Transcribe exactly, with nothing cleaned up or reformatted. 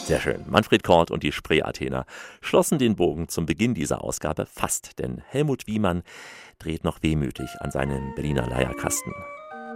Sehr schön. Manfred Kort und die Spree-Athener schlossen den Bogen zum Beginn dieser Ausgabe fast, denn Helmut Wiemann dreht noch wehmütig an seinem Berliner Leierkasten.